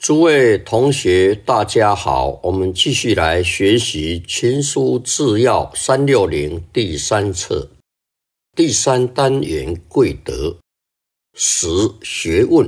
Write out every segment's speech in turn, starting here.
诸位同学，大家好，我们继续来学习《群书治要360》第3册第3单元贵德10学问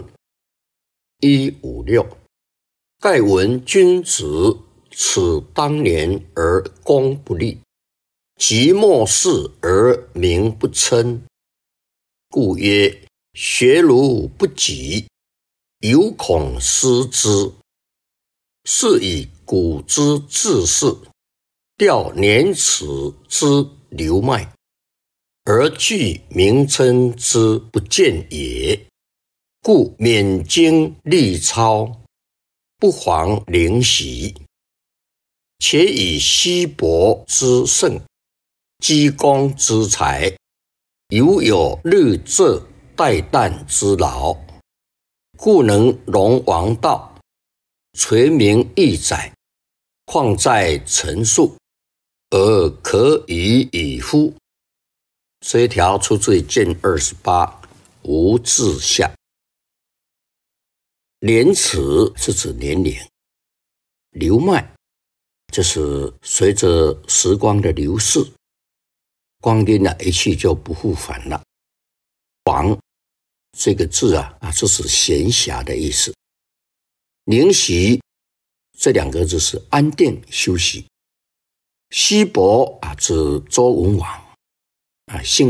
156。盖闻君子耻当年而功不立，即末世而名不称，故曰学如不及，犹恐失之。是以古之治世，调廉耻之流迈，而据名称之不见也。故免经历操，不遑灵习，且以稀薄之盛，积功之才，犹有日浙待旦之劳，故能容王道，垂名义载，况在陈述，而可以与乎？这一条出自于卷28无志下。廉耻是指年龄，流迈就是随着时光的流逝，光阴一去就不复返了。遑这个字是指闲暇的意思。灵习这2个字是安定休息。稀薄指周文王性